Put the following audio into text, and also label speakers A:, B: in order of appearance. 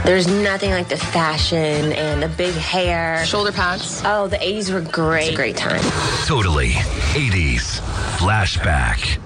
A: There's nothing like the fashion and the big hair.
B: Shoulder pads.
A: Oh, the 80s were great. It's a great time.
C: Totally 80s Flashback.